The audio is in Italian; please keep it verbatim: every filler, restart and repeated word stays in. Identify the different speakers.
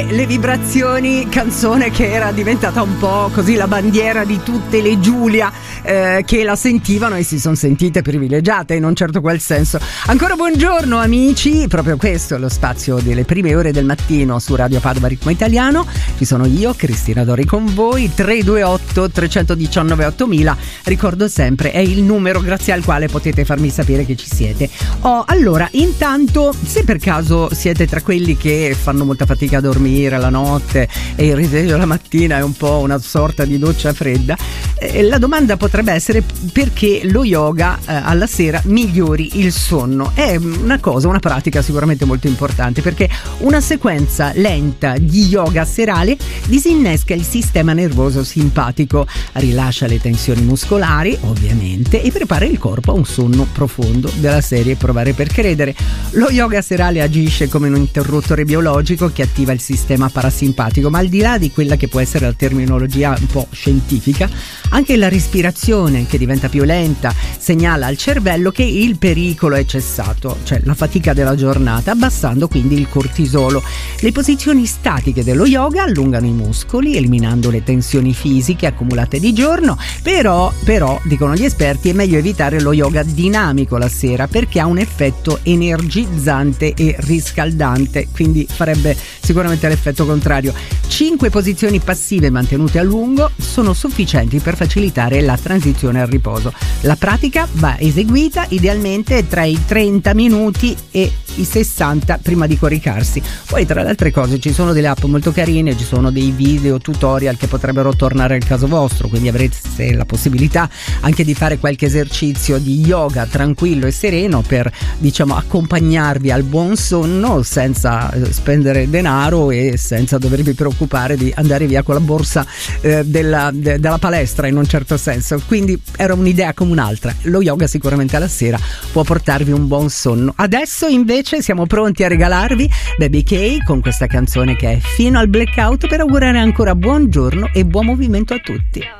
Speaker 1: Le vibrazioni, canzone che era diventata un po' così la bandiera di tutte le Giulia eh, che la sentivano e si sono sentite privilegiate in un certo qual senso. Ancora buongiorno amici, proprio questo è lo spazio delle prime ore del mattino su Radio Padova Ritmo Italiano. Ci sono io, Cristina Dori, con voi. Tre due otto tre uno nove ottomila, ricordo sempre, è il numero grazie al quale potete farmi sapere che ci siete. Oh, allora, intanto, se per caso siete tra quelli che fanno molta fatica a dormire la notte e il risveglio la mattina è un po' una sorta di doccia fredda, eh, la domanda potrebbe essere perché lo yoga eh, alla sera migliori il sonno. È una cosa, una pratica sicuramente molto importante, perché una sequenza lenta di yoga serale disinnesca il sistema nervoso simpatico, rilascia le tensioni muscolari ovviamente e prepara il corpo a un sonno profondo, della serie provare per credere. Lo yoga serale agisce come un interruttore biologico che attiva il sistema parasimpatico, ma al di là di quella che può essere la terminologia un po' scientifica, anche la respirazione, che diventa più lenta, segnala al cervello che il pericolo è cessato, cioè la fatica della giornata, abbassando quindi il cortisolo. Le posizioni statiche dello yoga allungano i muscoli, eliminando le tensioni fisiche accumulate di giorno, però, però, dicono gli esperti, è meglio evitare lo yoga dinamico la sera perché ha un effetto energizzante e riscaldante, quindi farebbe sicuramente l'effetto contrario. Cinque posizioni passive mantenute a lungo sono sufficienti per facilitare la transizione al riposo. La pratica va eseguita idealmente tra i trenta minuti e i sessanta prima di coricarsi. Poi tra le altre cose ci sono delle app molto carine, ci sono dei video tutorial che potrebbero tornare al caso vostro, quindi avrete la possibilità anche di fare qualche esercizio di yoga tranquillo e sereno per, diciamo, accompagnarvi al buon sonno senza spendere denaro e senza dovervi preoccupare di andare via con la borsa eh, della, de, della palestra in un certo senso. Quindi era un'idea come un'altra. Lo yoga sicuramente alla sera può portarvi un buon sonno. Adesso invece siamo pronti a regalarvi Baby K con questa canzone che è Fino al Blackout, per augurare ancora buongiorno e buon movimento a tutti.